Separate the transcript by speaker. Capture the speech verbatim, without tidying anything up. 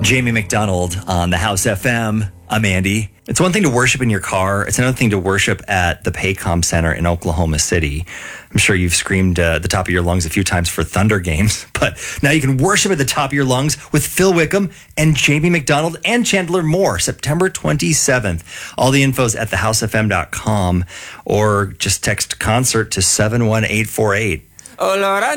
Speaker 1: Jamie McDonald on the House F M. I'm Andy. It's one thing to worship in your car. It's another thing to worship at the Paycom Center in Oklahoma City. I'm sure you've screamed uh, at the top of your lungs a few times for Thunder games, but now you can worship at the top of your lungs with Phil Wickham and Jamie McDonald and Chandler Moore, September twenty-seventh. All the info's at the house f m dot com or just text concert to seven one eight four eight. Oh, Lord, I